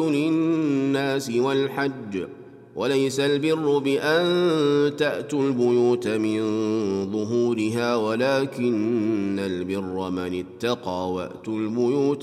للناس والحج وليس البر بأن تأتوا البيوت من ظهورها ولكن البر من اتقى وأتوا البيوت